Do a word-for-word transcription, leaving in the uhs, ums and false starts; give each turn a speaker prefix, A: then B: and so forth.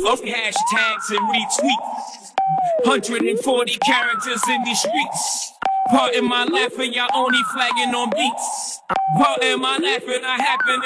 A: of hashtags and retweets. one hundred forty characters in these streets. Pardon my laughing, y'all only flagging on beats. Pardon my laughing, I happen